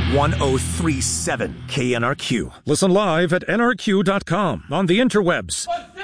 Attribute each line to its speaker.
Speaker 1: 1037 KNRQ.
Speaker 2: Listen live at nrq.com, on the interwebs,